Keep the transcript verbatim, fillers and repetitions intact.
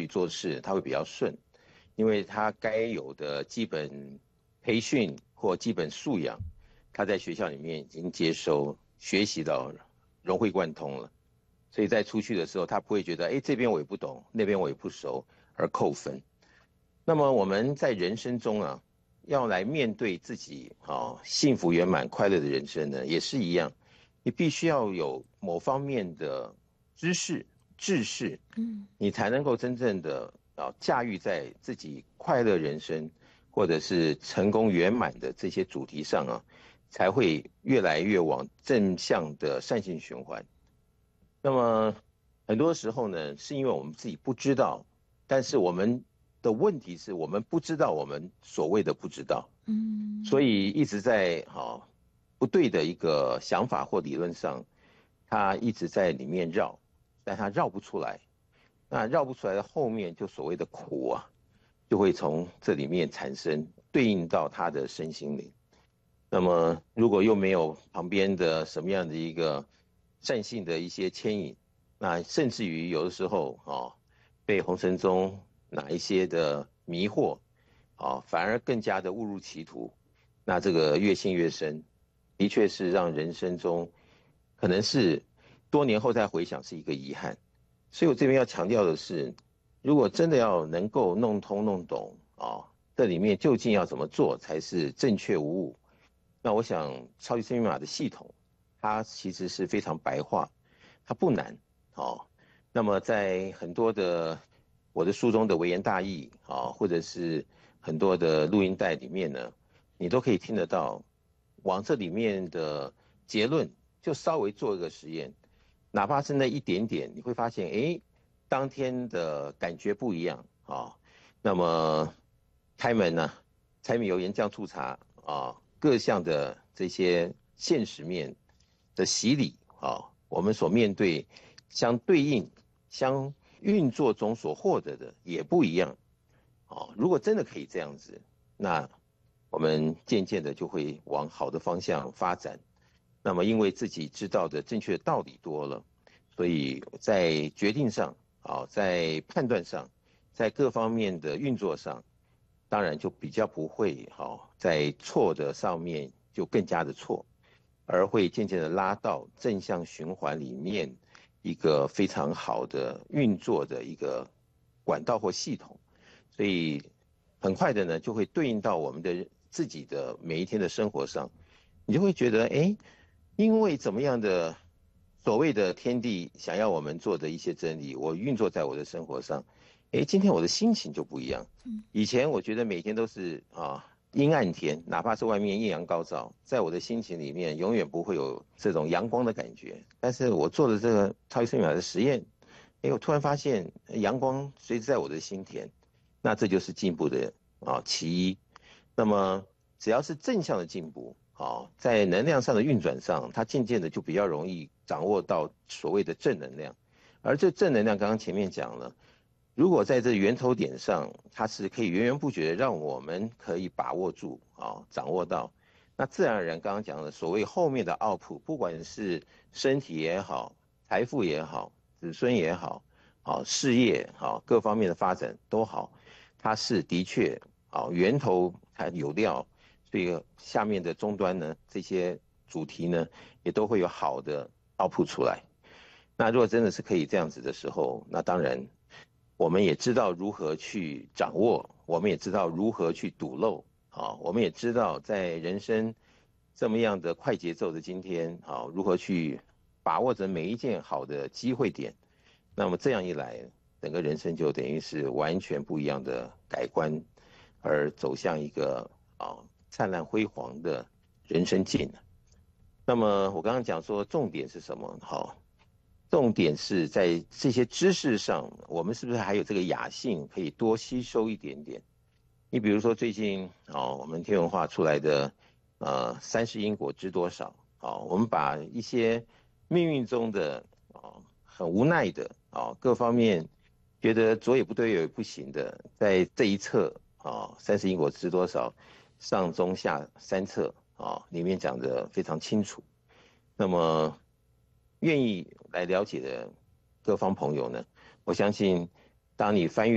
做事，他会比较顺，因为他该有的基本培训或基本素养，他在学校里面已经接收、学习到融会贯通了，所以在出去的时候，他不会觉得，哎，这边我也不懂，那边我也不熟，而扣分。那么我们在人生中啊，要来面对自己啊幸福圆满、快乐的人生呢，也是一样，你必须要有某方面的知识、知识， 嗯你才能够真正的啊驾驭在自己快乐人生或者是成功圆满的这些主题上啊，才会越来越往正向的善性循环。那么很多时候呢，是因为我们自己不知道，但是我们的问题是我们不知道我们所谓的不知道，所嗯以一直在哈、不对的一个想法或理论上，它一直在里面绕，但它绕不出来。那绕不出来的后面，就所谓的苦啊，就会从这里面产生，对应到他的身心灵。那么如果又没有旁边的什么样的一个善性的一些牵引，那甚至于有的时候啊，被红尘中哪一些的迷惑啊，反而更加的误入歧途，那这个越陷越深，的确是让人生中可能是多年后再回想是一个遗憾。所以我这边要强调的是，如果真的要能够弄通弄懂啊，这里面究竟要怎么做才是正确无误？那我想超级生命码的系统，它其实是非常白话，它不难哦。那么在很多的我的书中的微言大义啊，或者是很多的录音带里面呢，你都可以听得到，往这里面的结论就稍微做一个实验，哪怕是那一点点，你会发现，哎，当天的感觉不一样啊。那么开门呢、啊，柴米油盐酱醋茶啊，各项的这些现实面的洗礼啊，我们所面对相对应、相运作中所获得的也不一样啊。如果真的可以这样子，那我们渐渐的就会往好的方向发展。那么，因为自己知道的正确的道理多了，所以在决定上啊，在判断上，在各方面的运作上，当然就比较不会好在错的上面就更加的错，而会渐渐的拉到正向循环里面一个非常好的运作的一个管道或系统，所以很快的呢就会对应到我们的自己的每一天的生活上，你就会觉得，哎，因为怎么样的所谓的天地想要我们做的一些真理，我运作在我的生活上，哎，今天我的心情就不一样。 嗯以前我觉得每天都是啊阴暗天，哪怕是外面艳阳高照，在我的心情里面永远不会有这种阳光的感觉。但是我做了这个超级生命的实验，哎，我突然发现阳光随时在我的心田，那这就是进步的啊其一。那么只要是正向的进步，啊，在能量上的运转上，它渐渐的就比较容易掌握到所谓的正能量。而这正能量，刚刚前面讲了，如果在这源头点上，它是可以源源不绝的让我们可以把握住啊，掌握到，那自然而然刚刚讲的所谓后面的奥普，不管是身体也好，财富也好，子孙也好，啊，事业好，各方面的发展都好，它是的确啊源头才有料，所以下面的终端呢，这些主题呢，也都会有好的奥普出来。那如果真的是可以这样子的时候，那当然我们也知道如何去掌握，我们也知道如何去堵漏啊，我们也知道在人生这么样的快节奏的今天啊，如何去把握着每一件好的机会点。那么这样一来，整个人生就等于是完全不一样的改观，而走向一个啊灿烂辉煌的人生境。那么我刚刚讲说重点是什么？好，重点是在这些知识上，我们是不是还有这个雅兴可以多吸收一点点？你比如说最近哦，我们天文化出来的呃三世因果知多少？哦，我们把一些命运中的哦很无奈的哦各方面觉得左也不对右也不行的，在这一册啊、哦、三世因果知多少上中下三册啊、哦、里面讲的非常清楚。那么愿意来了解的各方朋友呢，我相信当你翻阅